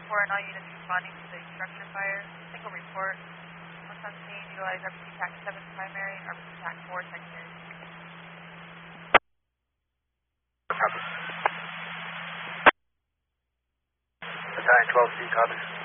4 and all units responding to the structure fire. Single report. Once on scene, utilize RPC TAC 7 primary and RPC TAC 4 secondary. Battalion 12C, copy.